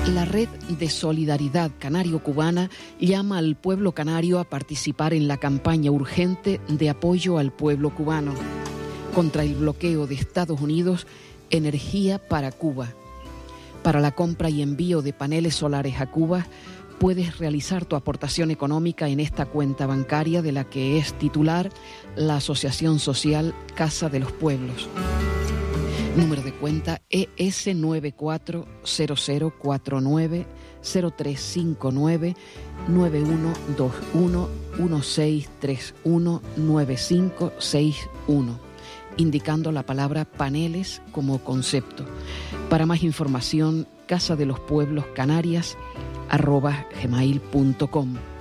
La Red de Solidaridad Canario-Cubana llama al pueblo canario a participar en la campaña urgente de apoyo al pueblo cubano contra el bloqueo de Estados Unidos, Energía para Cuba. Para la compra y envío de paneles solares a Cuba, puedes realizar tu aportación económica en esta cuenta bancaria de la que es titular la Asociación Social Casa de los Pueblos. Número de cuenta ES 940049 0359 9121 1631 9561, indicando la palabra paneles como concepto. Para más información, casadelospuebloscanarias@gmail.com.